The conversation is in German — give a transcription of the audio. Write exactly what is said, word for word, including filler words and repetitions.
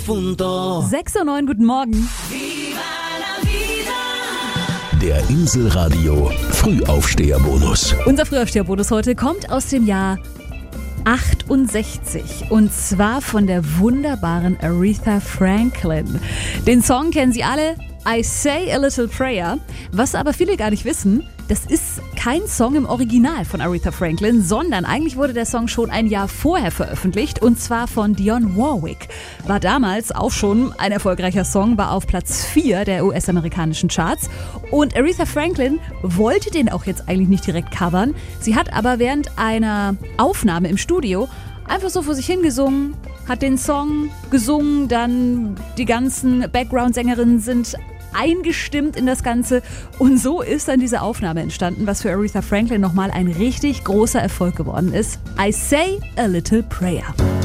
difunto. sechs Uhr neun, guten Morgen. Der Inselradio Frühaufsteherbonus. Unser Frühaufsteherbonus heute kommt aus dem Jahr achtundsechzig und zwar von der wunderbaren Aretha Franklin. Den Song kennen Sie alle, I Say a Little Prayer. Was aber viele gar nicht wissen, das ist kein Song im Original von Aretha Franklin, sondern eigentlich wurde der Song schon ein Jahr vorher veröffentlicht und zwar von Dionne Warwick. War damals auch schon ein erfolgreicher Song, war auf Platz vier der U S-amerikanischen Charts und Aretha Franklin wollte den auch jetzt eigentlich nicht direkt covern. Sie hat aber während einer Aufnahme im Studio einfach so vor sich hingesungen, hat den Song gesungen, dann die ganzen Background-Sängerinnen sind eingestimmt in das Ganze und so ist dann diese Aufnahme entstanden, was für Aretha Franklin nochmal ein richtig großer Erfolg geworden ist. I Say a Little Prayer.